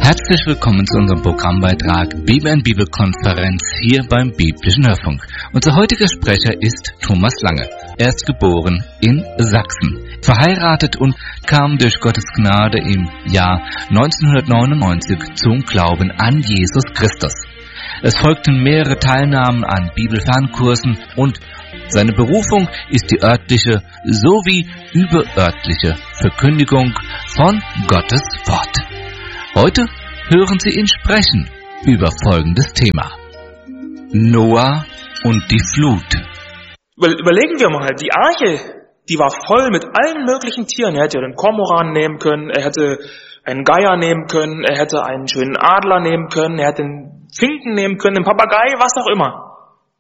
Herzlich willkommen zu unserem Programmbeitrag Bibel und Bibelkonferenz hier beim Biblischen Hörfunk. Unser heutiger Sprecher ist Thomas Lange. Er ist geboren in Sachsen, verheiratet und kam durch Gottes Gnade im Jahr 1999 zum Glauben an Jesus Christus. Es folgten mehrere Teilnahmen an Bibelfernkursen und seine Berufung ist die örtliche sowie überörtliche Verkündigung von Gottes Wort. Heute hören Sie ihn sprechen über folgendes Thema: Noah und die Flut. Überlegen wir mal, die Arche, die war voll mit allen möglichen Tieren. Er hätte den Kormoran nehmen können, er hätte einen Geier nehmen können, er hätte einen schönen Adler nehmen können, er hätte einen Finken nehmen können, einen Papagei, was auch immer.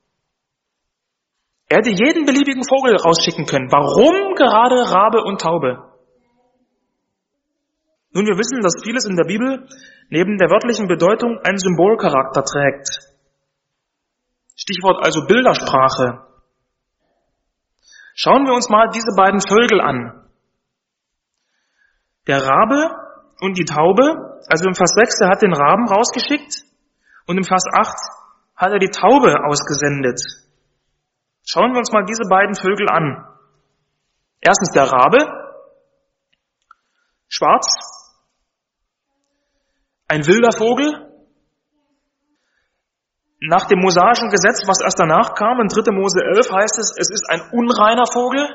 Er hätte jeden beliebigen Vogel rausschicken können. Warum gerade Rabe und Taube? Nun, wir wissen, dass vieles in der Bibel neben der wörtlichen Bedeutung einen Symbolcharakter trägt. Stichwort also Bildersprache. Schauen wir uns mal diese beiden Vögel an. Der Rabe und die Taube, also im Vers 6, er hat den Raben rausgeschickt und im Vers 8 hat er die Taube ausgesendet. Schauen wir uns mal diese beiden Vögel an. Erstens der Rabe, schwarz, ein wilder Vogel. Nach dem mosaischen Gesetz, was erst danach kam, in 3. Mose 11 heißt es, es ist ein unreiner Vogel.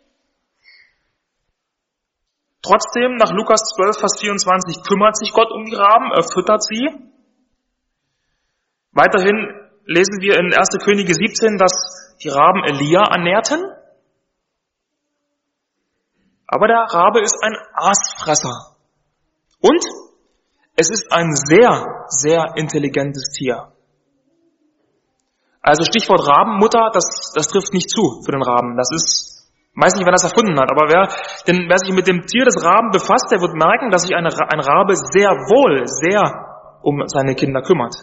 Trotzdem, nach Lukas 12, Vers 24, kümmert sich Gott um die Raben, er füttert sie. Weiterhin lesen wir in 1. Könige 17, dass die Raben Elia ernährten. Aber der Rabe ist ein Aasfresser. Und es ist ein sehr, sehr intelligentes Tier. Also Stichwort Rabenmutter, das trifft nicht zu für den Raben. Das ist, weiß nicht, wer das erfunden hat, aber wer sich mit dem Tier des Raben befasst, der wird merken, dass sich ein Rabe sehr wohl, sehr um seine Kinder kümmert.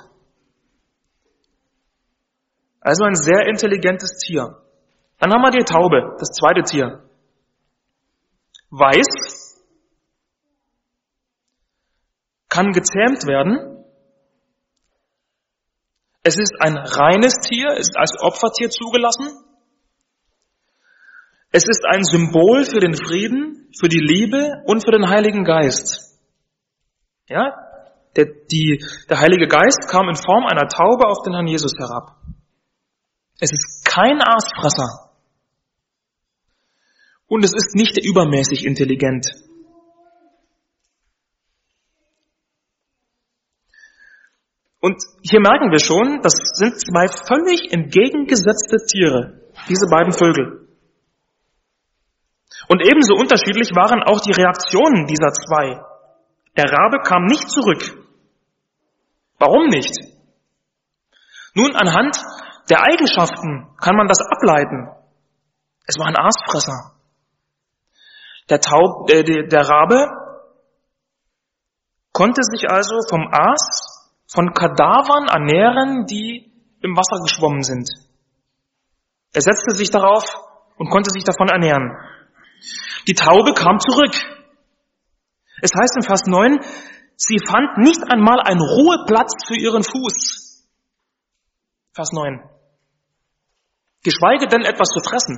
Also ein sehr intelligentes Tier. Dann haben wir die Taube, das zweite Tier. Weiß, kann gezähmt werden. Es ist ein reines Tier, ist als Opfertier zugelassen. Es ist ein Symbol für den Frieden, für die Liebe und für den Heiligen Geist. Ja, der Heilige Geist kam in Form einer Taube auf den Herrn Jesus herab. Es ist kein Aasfresser. Und es ist nicht übermäßig intelligent. Und hier merken wir schon, das sind zwei völlig entgegengesetzte Tiere, diese beiden Vögel. Und ebenso unterschiedlich waren auch die Reaktionen dieser zwei. Der Rabe kam nicht zurück. Warum nicht? Nun, anhand der Eigenschaften kann man das ableiten. Es war ein Aasfresser. Der Rabe konnte sich also vom Aas, von Kadavern ernähren, die im Wasser geschwommen sind. Er setzte sich darauf und konnte sich davon ernähren. Die Taube kam zurück. Es heißt in Vers 9, sie fand nicht einmal einen Ruheplatz für ihren Fuß. Vers 9. Geschweige denn etwas zu fressen.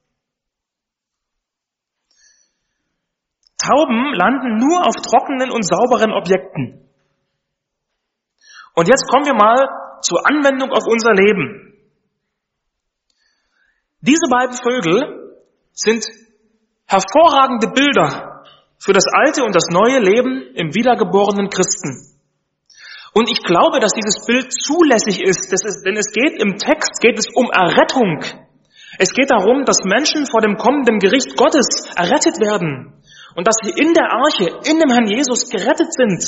Tauben landen nur auf trockenen und sauberen Objekten. Und jetzt kommen wir mal zur Anwendung auf unser Leben. Diese beiden Vögel sind hervorragende Bilder für das alte und das neue Leben im wiedergeborenen Christen. Und ich glaube, dass dieses Bild zulässig ist, denn im Text geht es um Errettung. Es geht darum, dass Menschen vor dem kommenden Gericht Gottes errettet werden und dass sie in der Arche, in dem Herrn Jesus gerettet sind.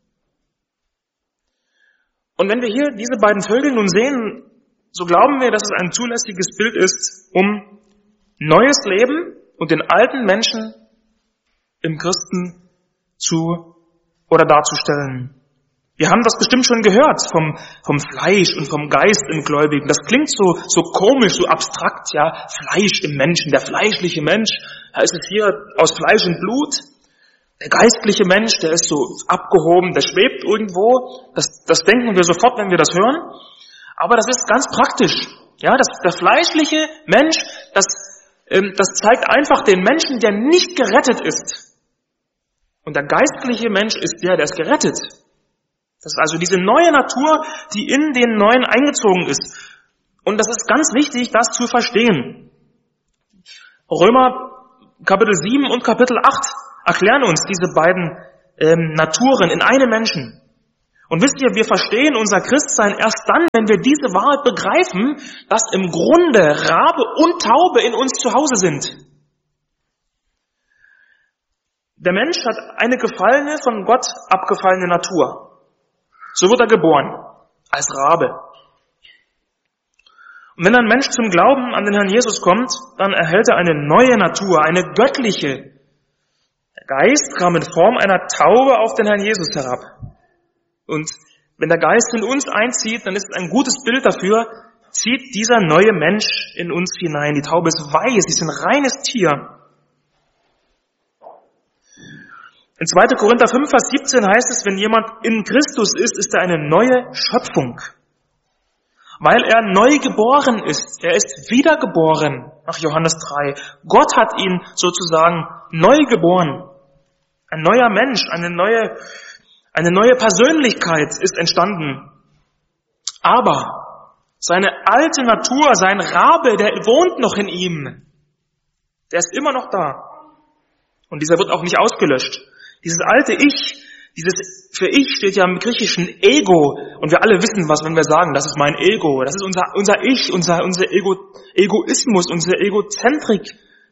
Und wenn wir hier diese beiden Vögel nun sehen, so glauben wir, dass es ein zulässiges Bild ist, um neues Leben und den alten Menschen im Christen darzustellen. Wir haben das bestimmt schon gehört vom Fleisch und vom Geist im Gläubigen. Das klingt so komisch, so abstrakt, ja. Fleisch im Menschen, der fleischliche Mensch. Da ist es hier aus Fleisch und Blut. Der geistliche Mensch, der ist so abgehoben, der schwebt irgendwo. Das denken wir sofort, wenn wir das hören. Aber das ist ganz praktisch. Ja, der fleischliche Mensch, das zeigt einfach den Menschen, der nicht gerettet ist. Und der geistliche Mensch ist der ist gerettet. Das ist also diese neue Natur, die in den Neuen eingezogen ist. Und das ist ganz wichtig, das zu verstehen. Römer Kapitel 7 und Kapitel 8 erklären uns diese beiden Naturen in einem Menschen. Und wisst ihr, wir verstehen unser Christsein erst dann, wenn wir diese Wahrheit begreifen, dass im Grunde Rabe und Taube in uns zu Hause sind. Der Mensch hat eine gefallene, von Gott abgefallene Natur. So wird er geboren, als Rabe. Und wenn ein Mensch zum Glauben an den Herrn Jesus kommt, dann erhält er eine neue Natur, eine göttliche. Der Geist kam in Form einer Taube auf den Herrn Jesus herab. Und wenn der Geist in uns einzieht, dann ist es ein gutes Bild dafür, zieht dieser neue Mensch in uns hinein. Die Taube ist weiß, sie ist ein reines Tier. In 2. Korinther 5, Vers 17 heißt es, wenn jemand in Christus ist, ist er eine neue Schöpfung. Weil er neu geboren ist. Er ist wiedergeboren, nach Johannes 3. Gott hat ihn sozusagen neu geboren. Ein neuer Mensch, eine neue Persönlichkeit ist entstanden. Aber seine alte Natur, sein Rabe, der wohnt noch in ihm. Der ist immer noch da. Und dieser wird auch nicht ausgelöscht. Dieses alte Ich, dieses für Ich steht ja im griechischen Ego. Und wir alle wissen was, wenn wir sagen, das ist mein Ego. Das ist unser Ich, unser Egoismus, unsere Egozentrik.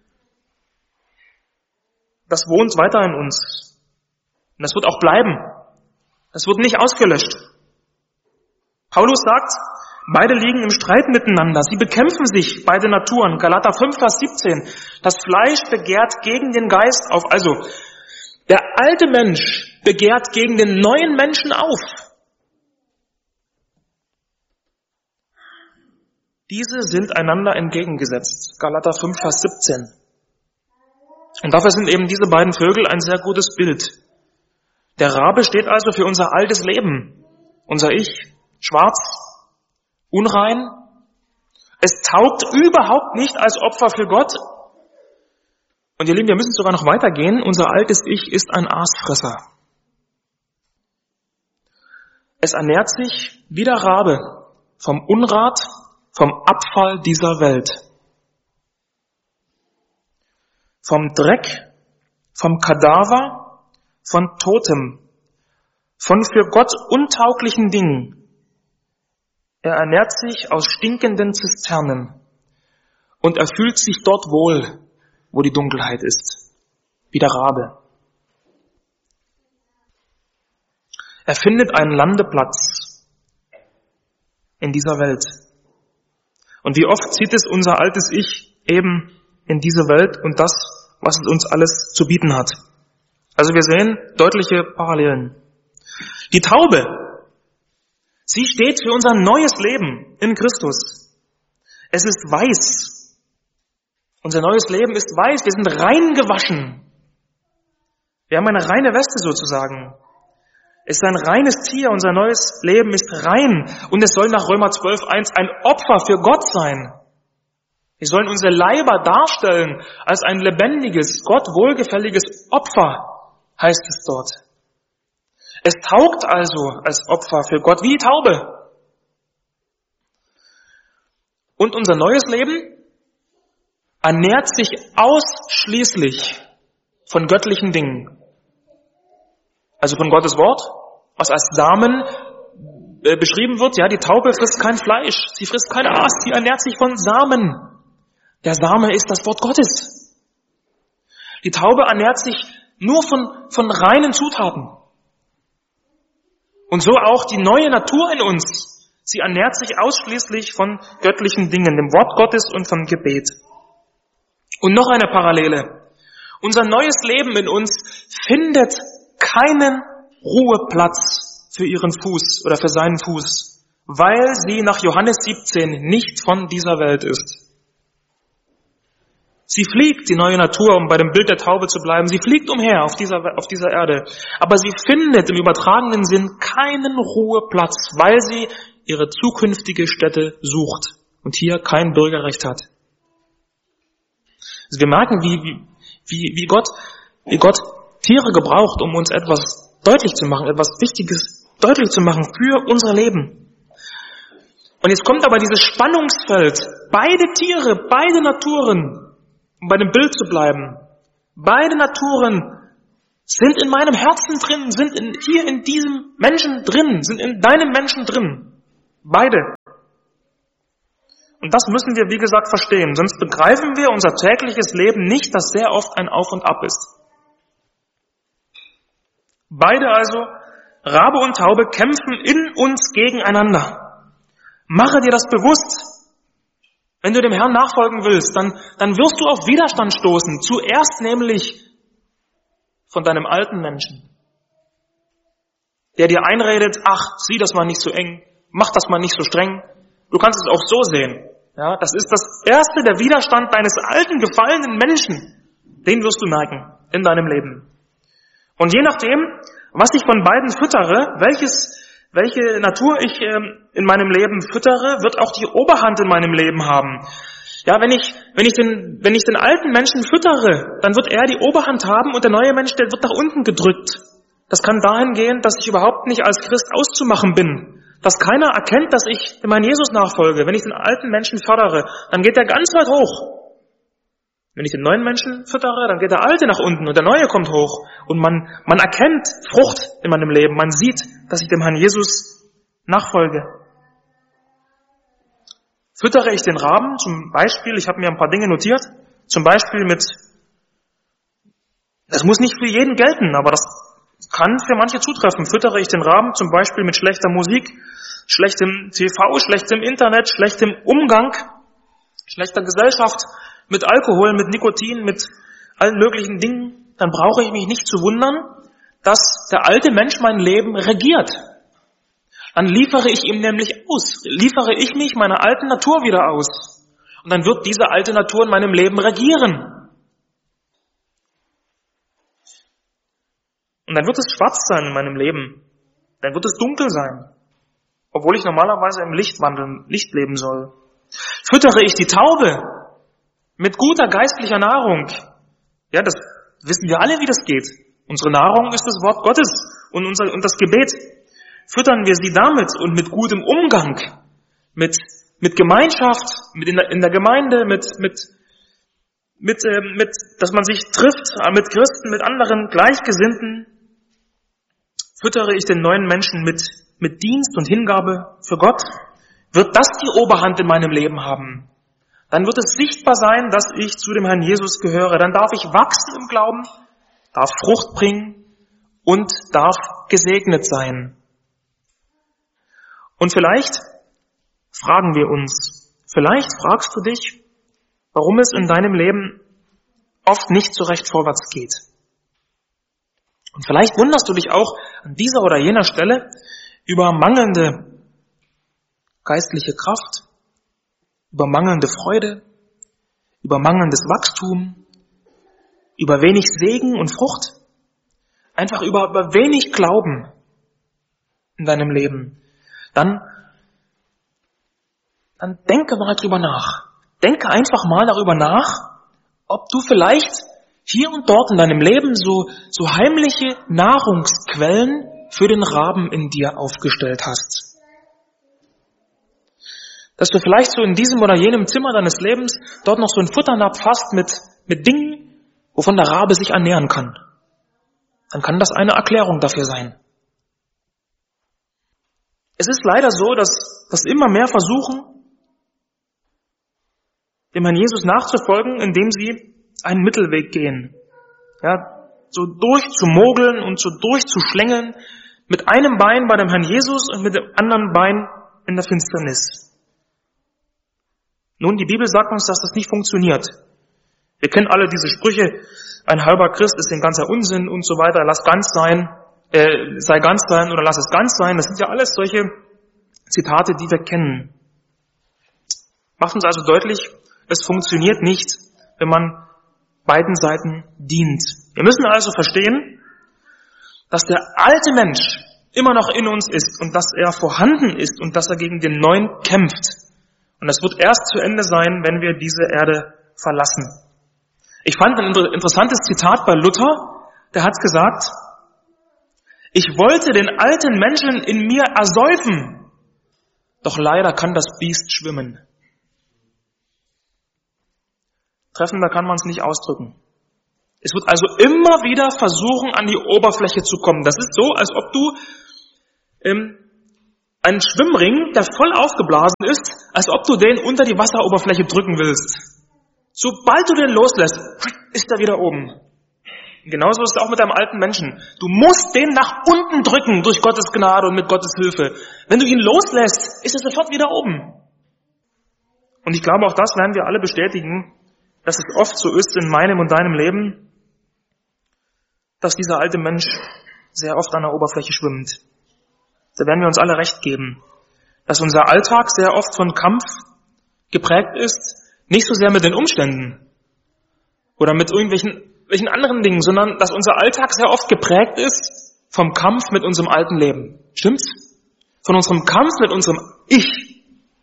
Das wohnt weiter in uns. Und das wird auch bleiben. Das wird nicht ausgelöscht. Paulus sagt, beide liegen im Streit miteinander. Sie bekämpfen sich, beide Naturen. Galater 5, Vers 17. Das Fleisch begehrt gegen den Geist auf. Also, der alte Mensch begehrt gegen den neuen Menschen auf. Diese sind einander entgegengesetzt. Galater 5, Vers 17. Und dafür sind eben diese beiden Vögel ein sehr gutes Bild. Der Rabe steht also für unser altes Leben, unser Ich, schwarz, unrein. Es taugt überhaupt nicht als Opfer für Gott. Und ihr Lieben, wir müssen sogar noch weitergehen. Unser altes Ich ist ein Aasfresser. Es ernährt sich wie der Rabe vom Unrat, vom Abfall dieser Welt. Vom Dreck, vom Kadaver, von Totem, von für Gott untauglichen Dingen. Er ernährt sich aus stinkenden Zisternen und er fühlt sich dort wohl, wo die Dunkelheit ist, wie der Rabe. Er findet einen Landeplatz in dieser Welt. Und wie oft zieht es unser altes Ich eben in diese Welt und das, was es uns alles zu bieten hat. Also wir sehen deutliche Parallelen. Die Taube, sie steht für unser neues Leben in Christus. Es ist weiß. Unser neues Leben ist weiß. Wir sind rein gewaschen. Wir haben eine reine Weste sozusagen. Es ist ein reines Tier. Unser neues Leben ist rein. Und es soll nach Römer 12,1 ein Opfer für Gott sein. Wir sollen unsere Leiber darstellen als ein lebendiges, Gott wohlgefälliges Opfer, heißt es dort. Es taugt also als Opfer für Gott wie die Taube. Und unser neues Leben ernährt sich ausschließlich von göttlichen Dingen. Also von Gottes Wort, was als Samen beschrieben wird. Ja, die Taube frisst kein Fleisch, sie frisst kein Aas, sie ernährt sich von Samen. Der Same ist das Wort Gottes. Die Taube ernährt sich nur von reinen Zutaten. Und so auch die neue Natur in uns. Sie ernährt sich ausschließlich von göttlichen Dingen, dem Wort Gottes und vom Gebet. Und noch eine Parallele. Unser neues Leben in uns findet keinen Ruheplatz für ihren Fuß oder für seinen Fuß, weil sie nach Johannes 17 nicht von dieser Welt ist. Sie fliegt, die neue Natur, um bei dem Bild der Taube zu bleiben. Sie fliegt umher auf dieser Erde. Aber sie findet im übertragenen Sinn keinen Ruheplatz, weil sie ihre zukünftige Stätte sucht und hier kein Bürgerrecht hat. Also wir merken, wie Gott Tiere gebraucht, um uns etwas deutlich zu machen, etwas Wichtiges deutlich zu machen für unser Leben. Und jetzt kommt aber dieses Spannungsfeld. Beide Tiere, beide Naturen, um bei dem Bild zu bleiben, beide Naturen sind in meinem Herzen drin, sind hier in diesem Menschen drin, sind in deinem Menschen drin. Beide. Und das müssen wir, wie gesagt, verstehen. Sonst begreifen wir unser tägliches Leben nicht, das sehr oft ein Auf und Ab ist. Beide also, Rabe und Taube, kämpfen in uns gegeneinander. Mache dir das bewusst. Wenn du dem Herrn nachfolgen willst, dann wirst du auf Widerstand stoßen. Zuerst nämlich von deinem alten Menschen, der dir einredet, ach, sieh das mal nicht so eng, mach das mal nicht so streng. Du kannst es auch so sehen. Ja, das ist das erste, der Widerstand deines alten, gefallenen Menschen. Den wirst du merken in deinem Leben. Und je nachdem, was ich von beiden füttere, welche Natur ich in meinem Leben füttere, wird auch die Oberhand in meinem Leben haben. Ja, wenn ich den alten Menschen füttere, dann wird er die Oberhand haben und der neue Mensch, der wird nach unten gedrückt. Das kann dahin gehen, dass ich überhaupt nicht als Christ auszumachen bin. Dass keiner erkennt, dass ich dem Herrn Jesus nachfolge. Wenn ich den alten Menschen fördere, dann geht er ganz weit hoch. Wenn ich den neuen Menschen füttere, dann geht der Alte nach unten und der Neue kommt hoch. Und man erkennt Frucht in meinem Leben. Man sieht, dass ich dem Herrn Jesus nachfolge. Füttere ich den Raben zum Beispiel, ich habe mir ein paar Dinge notiert, zum Beispiel das muss nicht für jeden gelten, aber das kann für manche zutreffen. Füttere ich den Raben zum Beispiel mit schlechter Musik, schlechtem TV, schlechtem Internet, schlechtem Umgang, schlechter Gesellschaft, mit Alkohol, mit Nikotin, mit allen möglichen Dingen, dann brauche ich mich nicht zu wundern, dass der alte Mensch mein Leben regiert. Dann liefere ich ihm nämlich aus, liefere ich mich meiner alten Natur wieder aus. Und dann wird diese alte Natur in meinem Leben regieren. Und dann wird es schwarz sein in meinem Leben. Dann wird es dunkel sein. Obwohl ich normalerweise im Licht wandeln, Licht leben soll. Füttere ich die Taube mit guter geistlicher Nahrung. Ja, das wissen wir alle, wie das geht. Unsere Nahrung ist das Wort Gottes und das Gebet. Füttern wir sie damit und mit gutem Umgang, mit Gemeinschaft, in der Gemeinde, dass man sich trifft mit Christen, mit anderen Gleichgesinnten. Füttere ich den neuen Menschen mit Dienst und Hingabe für Gott, wird das die Oberhand in meinem Leben haben. Dann wird es sichtbar sein, dass ich zu dem Herrn Jesus gehöre. Dann darf ich wachsen im Glauben, darf Frucht bringen und darf gesegnet sein. Und vielleicht fragen wir uns, vielleicht fragst du dich, warum es in deinem Leben oft nicht so recht vorwärts geht. Und vielleicht wunderst du dich auch an dieser oder jener Stelle über mangelnde geistliche Kraft, über mangelnde Freude, über mangelndes Wachstum, über wenig Segen und Frucht, einfach über wenig Glauben in deinem Leben. Dann denke mal drüber nach. Denke einfach mal darüber nach, ob du vielleicht hier und dort in deinem Leben so heimliche Nahrungsquellen für den Raben in dir aufgestellt hast. Dass du vielleicht so in diesem oder jenem Zimmer deines Lebens dort noch so einen Futternapf hast mit Dingen, wovon der Rabe sich ernähren kann. Dann kann das eine Erklärung dafür sein. Es ist leider so, dass immer mehr versuchen, dem Herrn Jesus nachzufolgen, indem sie einen Mittelweg gehen. Ja, so durchzumogeln und so durchzuschlängeln, mit einem Bein bei dem Herrn Jesus und mit dem anderen Bein in der Finsternis. Nun, die Bibel sagt uns, dass das nicht funktioniert. Wir kennen alle diese Sprüche, ein halber Christ ist ein ganzer Unsinn und so weiter, sei ganz sein oder lass es ganz sein. Das sind ja alles solche Zitate, die wir kennen. Macht uns also deutlich, es funktioniert nicht, wenn man beiden Seiten dient. Wir müssen also verstehen, dass der alte Mensch immer noch in uns ist und dass er vorhanden ist und dass er gegen den neuen kämpft. Und das wird erst zu Ende sein, wenn wir diese Erde verlassen. Ich fand ein interessantes Zitat bei Luther, der hat gesagt, ich wollte den alten Menschen in mir ersäufen, doch leider kann das Biest schwimmen. Treffender kann man es nicht ausdrücken. Es wird also immer wieder versuchen, an die Oberfläche zu kommen. Das ist so, als ob du einen Schwimmring, der voll aufgeblasen ist, als ob du den unter die Wasseroberfläche drücken willst. Sobald du den loslässt, ist er wieder oben. Und genauso ist es auch mit deinem alten Menschen. Du musst den nach unten drücken durch Gottes Gnade und mit Gottes Hilfe. Wenn du ihn loslässt, ist er sofort wieder oben. Und ich glaube, auch das werden wir alle bestätigen, dass es oft so ist in meinem und deinem Leben, dass dieser alte Mensch sehr oft an der Oberfläche schwimmt. Da werden wir uns alle recht geben, dass unser Alltag sehr oft von Kampf geprägt ist, nicht so sehr mit den Umständen oder mit irgendwelchen anderen Dingen, sondern dass unser Alltag sehr oft geprägt ist vom Kampf mit unserem alten Leben. Stimmt's? Von unserem Kampf mit unserem Ich,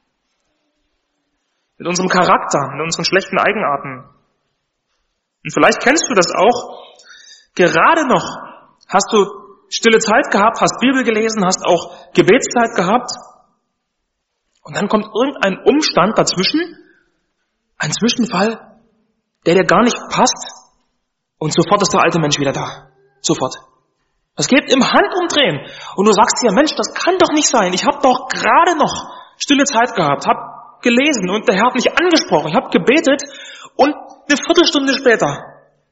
mit unserem Charakter, mit unseren schlechten Eigenarten. Und vielleicht kennst du das auch. Gerade noch hast du stille Zeit gehabt, hast Bibel gelesen, hast auch Gebetszeit gehabt. Und dann kommt irgendein Umstand dazwischen, ein Zwischenfall, der dir gar nicht passt. Und sofort ist der alte Mensch wieder da. Sofort. Das geht im Handumdrehen. Und du sagst dir, Mensch, das kann doch nicht sein. Ich habe doch gerade noch stille Zeit gehabt, habe gelesen und der Herr hat mich angesprochen. Ich habe gebetet und eine Viertelstunde später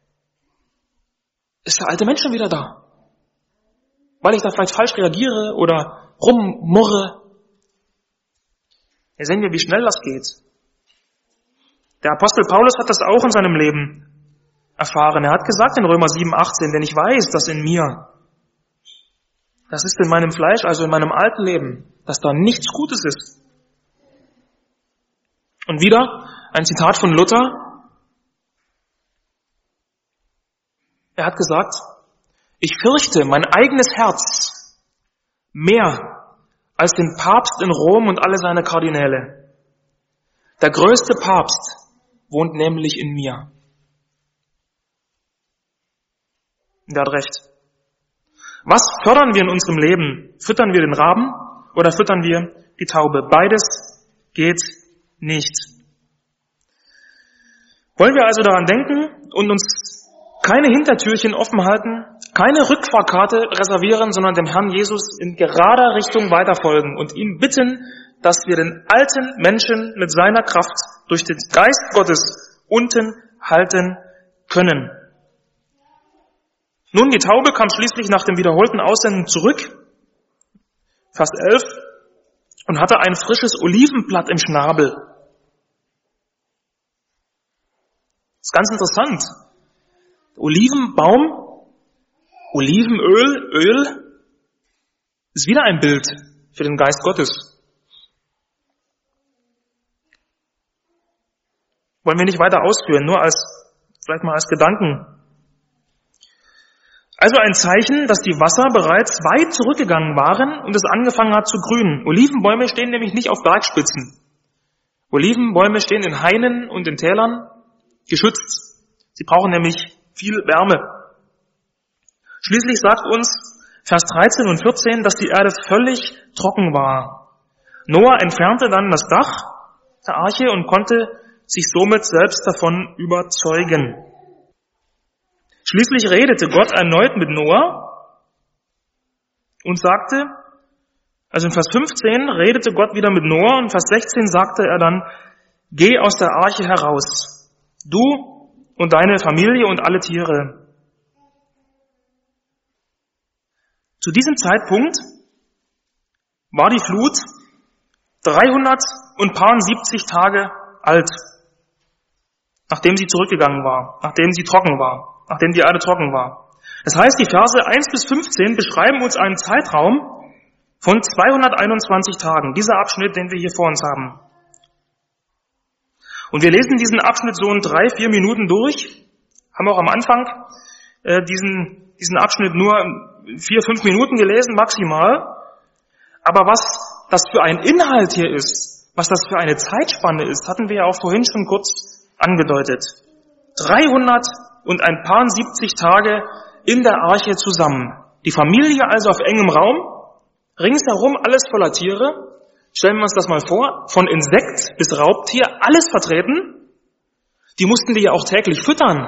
ist der alte Mensch schon wieder da. Weil ich da vielleicht falsch reagiere oder rummurre. Hier sehen wir, wie schnell das geht. Der Apostel Paulus hat das auch in seinem Leben erfahren. Er hat gesagt in Römer 7,18, denn ich weiß, dass in mir, das ist in meinem Fleisch, also in meinem alten Leben, dass da nichts Gutes ist. Und wieder ein Zitat von Luther. Er hat gesagt, ich fürchte mein eigenes Herz mehr als den Papst in Rom und alle seine Kardinäle. Der größte Papst wohnt nämlich in mir. Und er hat recht. Was fördern wir in unserem Leben? Füttern wir den Raben oder füttern wir die Taube? Beides geht nicht. Wollen wir also daran denken und uns keine Hintertürchen offen halten, keine Rückfahrkarte reservieren, sondern dem Herrn Jesus in gerader Richtung weiterfolgen und ihn bitten, dass wir den alten Menschen mit seiner Kraft durch den Geist Gottes unten halten können. Nun, die Taube kam schließlich nach dem wiederholten Aussenden zurück, Vers 11, und hatte ein frisches Olivenblatt im Schnabel. Das ist ganz interessant. Olivenbaum, Olivenöl, Öl, ist wieder ein Bild für den Geist Gottes. Wollen wir nicht weiter ausführen, nur vielleicht mal als Gedanken. Also ein Zeichen, dass die Wasser bereits weit zurückgegangen waren und es angefangen hat zu grünen. Olivenbäume stehen nämlich nicht auf Bergspitzen. Olivenbäume stehen in Hainen und in Tälern, geschützt. Sie brauchen nämlich viel Wärme. Schließlich sagt uns Vers 13 und 14, dass die Erde völlig trocken war. Noah entfernte dann das Dach der Arche und konnte sich somit selbst davon überzeugen. Schließlich redete Gott erneut mit Noah und sagte, also in Vers 15 redete Gott wieder mit Noah und Vers 16 sagte er dann, geh aus der Arche heraus, du und deine Familie und alle Tiere. Zu diesem Zeitpunkt war die Flut 370 Tage alt, nachdem sie zurückgegangen war, nachdem sie trocken war. Nachdem die Erde trocken war. Das heißt, die Verse 1 bis 15 beschreiben uns einen Zeitraum von 221 Tagen. Dieser Abschnitt, den wir hier vor uns haben. Und wir lesen diesen Abschnitt so in 3-4 Minuten durch, haben auch am Anfang diesen Abschnitt nur 4-5 Minuten gelesen, maximal. Aber was das für ein Inhalt hier ist, was das für eine Zeitspanne ist, hatten wir ja auch vorhin schon kurz angedeutet. 370 Tage in der Arche zusammen. Die Familie also auf engem Raum, ringsherum alles voller Tiere. Stellen wir uns das mal vor, von Insekt bis Raubtier, alles vertreten. Die mussten die ja auch täglich füttern.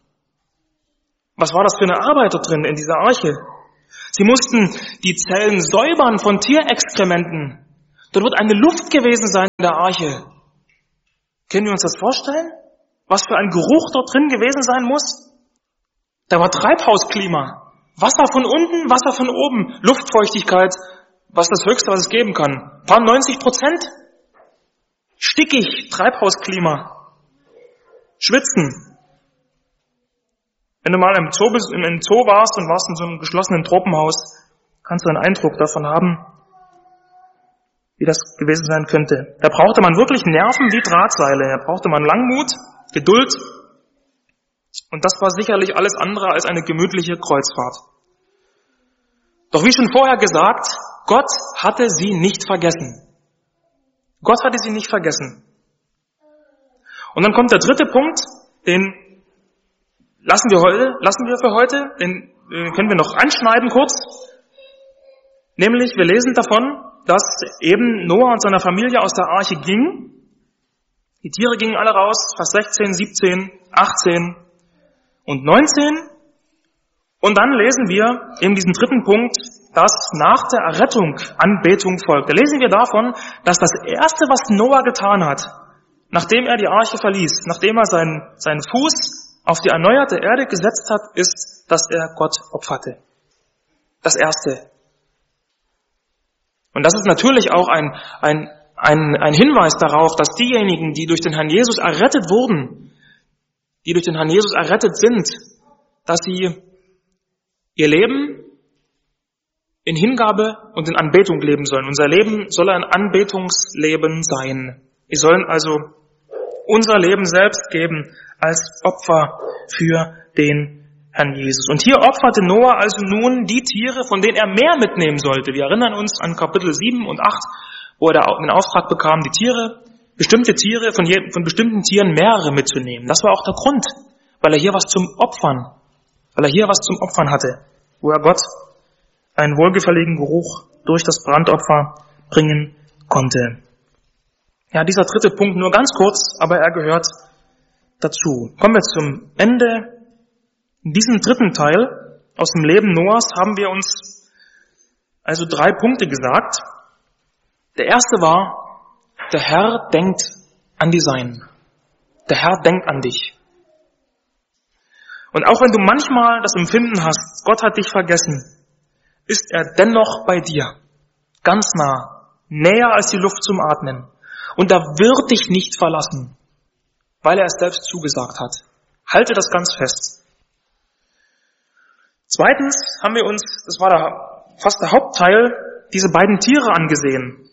Was war das für eine Arbeit dort drin in dieser Arche? Sie mussten die Zellen säubern von Tierexkrementen. Dort wird eine Luft gewesen sein in der Arche. Können wir uns das vorstellen? Was für ein Geruch dort drin gewesen sein muss? Da war Treibhausklima. Wasser von unten, Wasser von oben, Luftfeuchtigkeit, was das Höchste, was es geben kann. Paar 90%. Stickig, Treibhausklima. Schwitzen. Wenn du mal im Zoo warst und warst in so einem geschlossenen Tropenhaus, kannst du einen Eindruck davon haben, wie das gewesen sein könnte. Da brauchte man wirklich Nerven wie Drahtseile. Da brauchte man Langmut, Geduld. Und das war sicherlich alles andere als eine gemütliche Kreuzfahrt. Doch wie schon vorher gesagt, Gott hatte sie nicht vergessen. Gott hatte sie nicht vergessen. Und dann kommt der dritte Punkt, den lassen wir für heute, den können wir noch anschneiden kurz. Nämlich, wir lesen davon, dass eben Noah und seine Familie aus der Arche gingen. Die Tiere gingen alle raus, Vers 16, 17, 18 und 19. Und dann lesen wir in diesem dritten Punkt, dass nach der Errettung Anbetung folgt. Da lesen wir davon, dass das Erste, was Noah getan hat, nachdem er die Arche verließ, nachdem er seinen Fuß auf die erneuerte Erde gesetzt hat, ist, dass er Gott opferte. Das Erste. Und das ist natürlich auch ein Hinweis darauf, dass diejenigen, die durch den Herrn Jesus errettet wurden, die durch den Herrn Jesus errettet sind, dass sie ihr Leben in Hingabe und in Anbetung leben sollen. Unser Leben soll ein Anbetungsleben sein. Wir sollen also unser Leben selbst geben als Opfer für den Herrn Jesus. Und hier opferte Noah also nun die Tiere, von denen er mehr mitnehmen sollte. Wir erinnern uns an Kapitel 7 und 8, wo er den Auftrag bekam, bestimmte Tiere, von bestimmten Tieren mehrere mitzunehmen. Das war auch der Grund, weil er hier was zum Opfern hatte, wo er Gott einen wohlgefälligen Geruch durch das Brandopfer bringen konnte. Ja, dieser dritte Punkt nur ganz kurz, aber er gehört dazu. Kommen wir zum Ende. In diesem dritten Teil aus dem Leben Noahs haben wir uns also 3 Punkte gesagt. Der erste war, der Herr denkt an die Seinen. Der Herr denkt an dich. Und auch wenn du manchmal das Empfinden hast, Gott hat dich vergessen, ist er dennoch bei dir. Ganz nah. Näher als die Luft zum Atmen. Und er wird dich nicht verlassen, weil er es selbst zugesagt hat. Halte das ganz fest. Zweitens haben wir uns, das war fast der Hauptteil, diese beiden Tiere angesehen,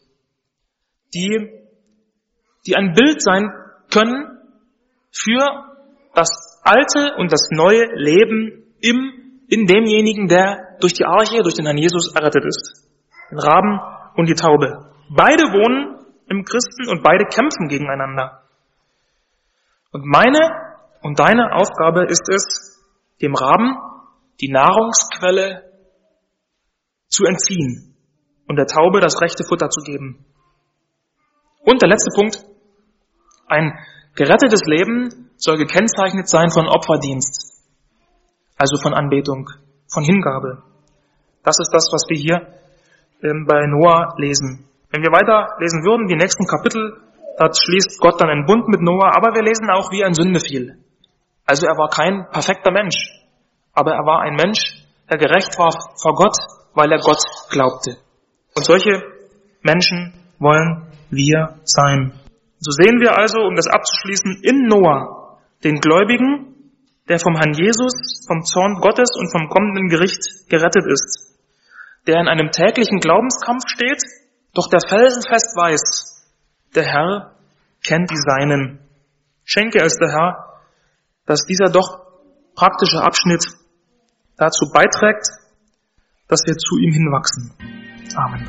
die ein Bild sein können für das alte und das neue Leben in demjenigen, der durch die Arche, durch den Herrn Jesus errettet ist. Den Raben und die Taube. Beide wohnen im Christen und beide kämpfen gegeneinander. Und meine und deine Aufgabe ist es, dem Raben die Nahrungsquelle zu entziehen und der Taube das rechte Futter zu geben. Und der letzte Punkt, ein gerettetes Leben soll gekennzeichnet sein von Opferdienst, also von Anbetung, von Hingabe. Das ist das, was wir hier bei Noah lesen. Wenn wir weiter lesen würden, die nächsten Kapitel, da schließt Gott dann einen Bund mit Noah, aber wir lesen auch, wie er in Sünde fiel. Also er war kein perfekter Mensch, aber er war ein Mensch, der gerecht war vor Gott, weil er Gott glaubte. Und solche Menschen wollen wir sein. So sehen wir also, um das abzuschließen, in Noah den Gläubigen, der vom Herrn Jesus, vom Zorn Gottes und vom kommenden Gericht gerettet ist, der in einem täglichen Glaubenskampf steht, doch der felsenfest weiß, der Herr kennt die Seinen Schenke es der Herr, dass dieser doch praktische Abschnitt dazu beiträgt, dass wir zu ihm hinwachsen. Amen.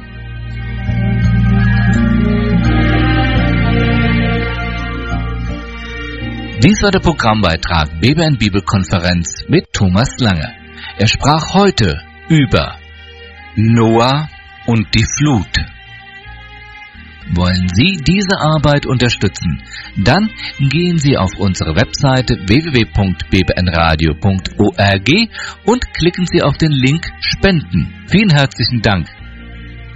Dies war der Programmbeitrag BBN Bibelkonferenz mit Thomas Lange. Er sprach heute über Noah und die Flut. Wollen Sie diese Arbeit unterstützen? Dann gehen Sie auf unsere Webseite www.bbnradio.org und klicken Sie auf den Link Spenden. Vielen herzlichen Dank.